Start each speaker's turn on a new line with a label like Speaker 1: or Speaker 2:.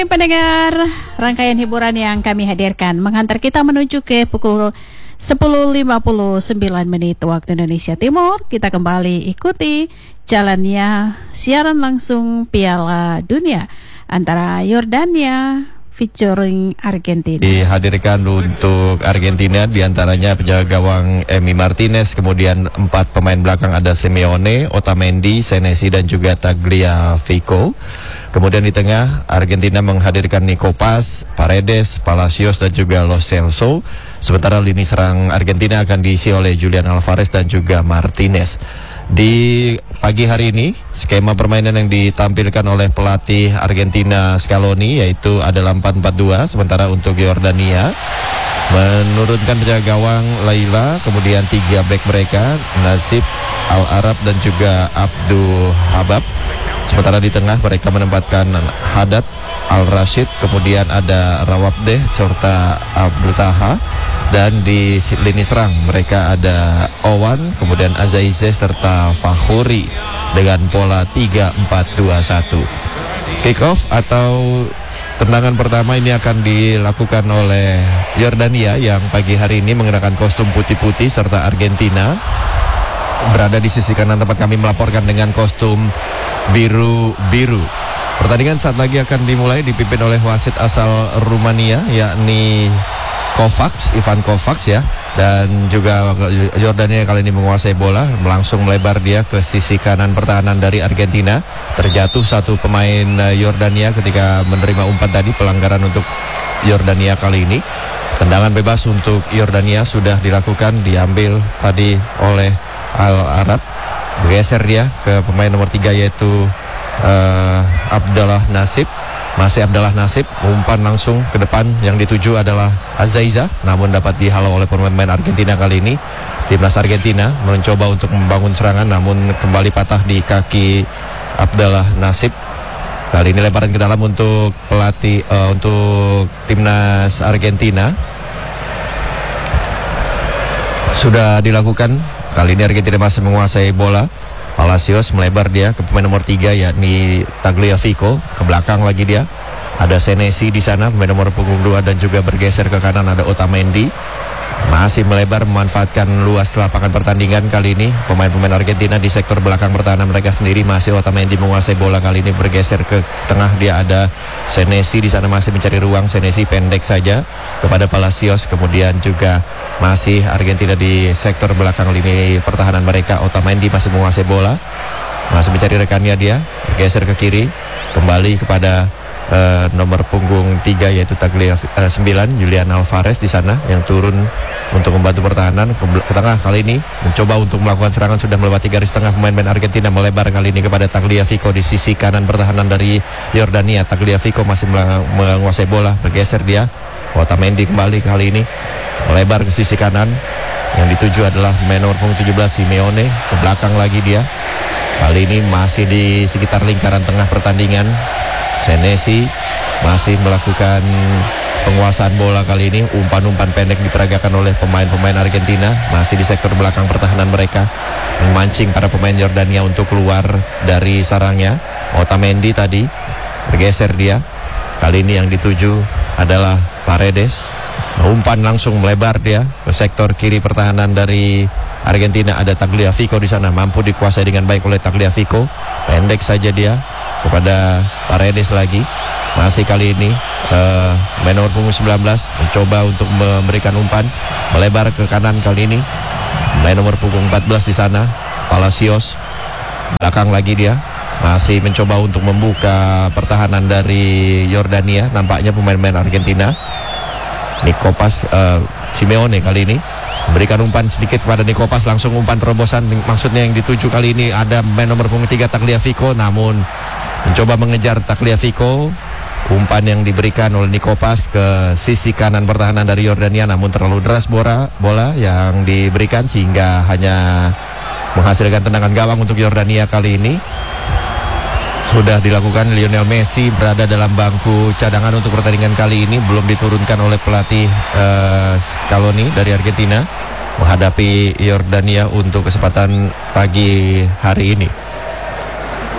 Speaker 1: Pendengar, rangkaian hiburan yang kami hadirkan menghantar kita menuju ke pukul 10.59 waktu Indonesia Timur. Kita kembali ikuti jalannya siaran langsung Piala Dunia antara Yordania featuring Argentina.
Speaker 2: Dihadirkan untuk Argentina diantaranya penjaga gawang Emi Martinez, kemudian 4 pemain belakang ada Simeone, Otamendi, Senesi dan juga Tagliafico. Kemudian di tengah Argentina menghadirkan Nico Paz, Paredes, Palacios dan juga Lo Celso. Sementara lini serang Argentina akan diisi oleh Julian Alvarez dan juga Martinez. Di pagi hari ini skema permainan yang ditampilkan oleh pelatih Argentina Scaloni yaitu adalah 4-4-2. Sementara untuk Yordania menurunkan penjaga gawang Laila, kemudian 3 back mereka Nasib, Al-Arab dan juga Abdul Habab. Sementara di tengah mereka menempatkan Haddad, Al-Rashid, kemudian ada Rawabdeh serta Abdul Taha. Dan di lini serang mereka ada Owan, kemudian Azaize serta Fakhuri dengan pola 3-4-2-1. Kick off atau tendangan pertama ini akan dilakukan oleh Yordania yang pagi hari ini mengenakan kostum putih-putih, serta Argentina berada di sisi kanan tempat kami melaporkan dengan kostum biru-biru. Pertandingan saat lagi akan dimulai, dipimpin oleh wasit asal Rumania yakni Ivan Kovacs ya. Dan juga Yordania kali ini menguasai bola, langsung melebar dia ke sisi kanan pertahanan dari Argentina. Terjatuh satu pemain Yordania ketika menerima umpan tadi, pelanggaran untuk Yordania kali ini. Tendangan bebas untuk Yordania sudah dilakukan, diambil tadi oleh Al-Arab. Bergeser dia ke pemain nomor 3 yaitu Abdallah Nasib. Masih Abdallah Nasib, umpan langsung ke depan, yang dituju adalah Azaiza, namun dapat dihalau oleh pemain Argentina kali ini. Timnas Argentina mencoba untuk membangun serangan, namun kembali patah di kaki Abdallah Nasib. Kali ini lemparan ke dalam untuk pelatih untuk timnas Argentina. Sudah dilakukan. Kali ini Argentina masih menguasai bola. Palacios melebar dia ke pemain nomor 3 yakni Tagliafico. Ke belakang lagi dia ada Senesi di sana, pemain nomor punggung 2, dan juga bergeser ke kanan ada Otamendi. Masih melebar memanfaatkan luas lapangan pertandingan kali ini pemain-pemain Argentina di sektor belakang pertahanan mereka sendiri. Masih Otamendi menguasai bola, kali ini bergeser ke tengah, dia ada Senesi di sana masih mencari ruang. Senesi pendek saja kepada Palacios, kemudian juga masih Argentina di sektor belakang lini pertahanan mereka. Otamendi masih menguasai bola, masih mencari rekannya, dia bergeser ke kiri kembali kepada nomor punggung 3 yaitu 9 Julian Alvarez di sana yang turun untuk membantu pertahanan ke tengah. Kali ini mencoba untuk melakukan serangan, sudah melewati garis tengah pemain Argentina, melebar kali ini kepada Tagliafico di sisi kanan pertahanan dari Yordania. Tagliafico masih menguasai bola, bergeser dia. Otamendi kembali kali ini melebar ke sisi kanan, yang dituju adalah nomor punggung 17 Simeone. Ke belakang lagi dia, kali ini masih di sekitar lingkaran tengah pertandingan. Senesi masih melakukan penguasaan bola kali ini. Umpan-umpan pendek diperagakan oleh pemain-pemain Argentina, masih di sektor belakang pertahanan mereka, memancing para pemain Yordania untuk keluar dari sarangnya. Otamendi tadi bergeser dia, kali ini yang dituju adalah Paredes. Umpan langsung melebar dia ke sektor kiri pertahanan dari Argentina. Ada Tagliafico di sana, mampu dikuasai dengan baik oleh Tagliafico. Pendek saja dia kepada Paredes lagi. Masih kali ini main nomor punggung 19 mencoba untuk memberikan umpan, melebar ke kanan kali ini. Main nomor punggung 14 di sana, Palacios. Belakang lagi dia, masih mencoba untuk membuka pertahanan dari Yordania. Nampaknya pemain-pemain Argentina. Nico Paz, Simeone kali ini berikan umpan sedikit kepada Nico Paz, langsung umpan terobosan. Maksudnya yang dituju kali ini ada main nomor punggung 3 Tagliafico, namun mencoba mengejar Tagliafico. Umpan yang diberikan oleh Nico Paz ke sisi kanan pertahanan dari Yordania, namun terlalu deras bola yang diberikan sehingga hanya menghasilkan tendangan gawang untuk Yordania kali ini. Sudah dilakukan. Lionel Messi berada dalam bangku cadangan untuk pertandingan kali ini, belum diturunkan oleh pelatih Scaloni dari Argentina menghadapi Yordania untuk kesempatan pagi hari ini.